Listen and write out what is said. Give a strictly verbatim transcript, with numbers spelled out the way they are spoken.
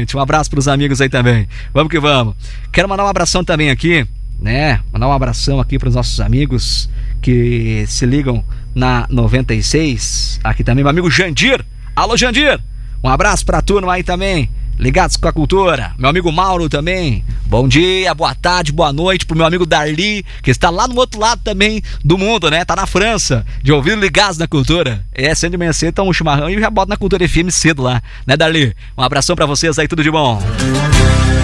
gente. Um abraço pros amigos aí também. Vamos que vamos. Quero mandar um abração também aqui, né? Mandar um abração aqui pros nossos amigos que se ligam na noventa e seis. Aqui também meu amigo Jandir. Alô, Jandir. Um abraço pra turma aí também, ligados com a cultura. Meu amigo Mauro também. Bom dia, boa tarde, boa noite pro meu amigo Darli, que está lá no outro lado também do mundo, né? Tá na França, de ouvido ligados na cultura. É, cedo de manhã cedo, toma um chimarrão e já bota na Cultura F M cedo lá, né, Darli? Um abração pra vocês aí, tudo de bom.